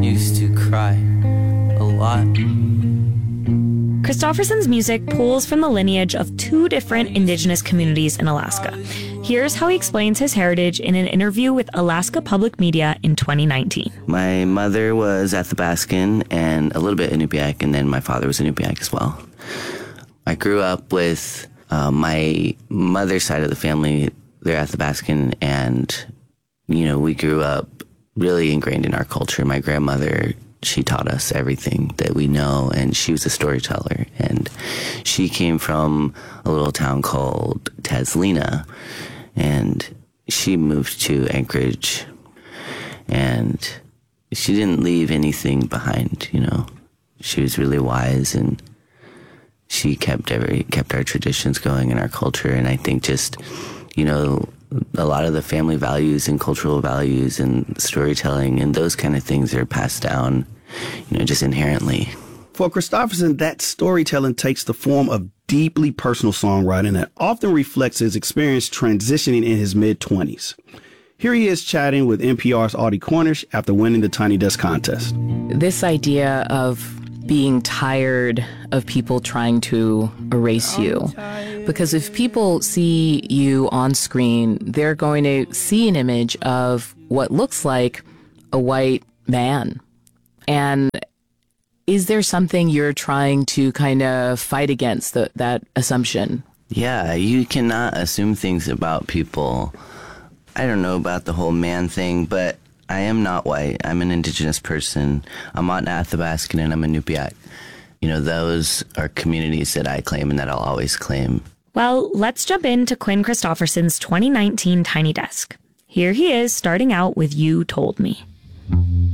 used to cry a lot. Kristofferson's music pulls from the lineage of two different indigenous communities in Alaska. Here's how he explains his heritage in an interview with Alaska Public Media in 2019. My mother was Athabascan and a little bit Inupiaq, and then my father was Inupiaq as well. I grew up with my mother's side of the family. They're Athabascan, and, we grew up really ingrained in our culture. My grandmother, she taught us everything that we know, and she was a storyteller. And she came from a little town called Taslina, and she moved to Anchorage, and she didn't leave anything behind, She was really wise, and she kept our traditions going in our culture. And I think just, a lot of the family values and cultural values and storytelling and those kind of things are passed down, just inherently. For Kristofferson, that storytelling takes the form of deeply personal songwriting that often reflects his experience transitioning in his mid-20s. Here he is chatting with NPR's Audie Cornish after winning the Tiny Desk contest. This idea of being tired of people trying to erase you. Because if people see you on screen, they're going to see an image of what looks like a white man. And is there something you're trying to kind of fight against that assumption? Yeah, you cannot assume things about people. I don't know about the whole man thing, but I am not white. I'm an indigenous person. I'm not an Athabascan, and I'm a Inupiaq. Those are communities that I claim and that I'll always claim. Well, let's jump into Quinn Kristofferson's 2019 Tiny Desk. Here he is starting out with You Told Me.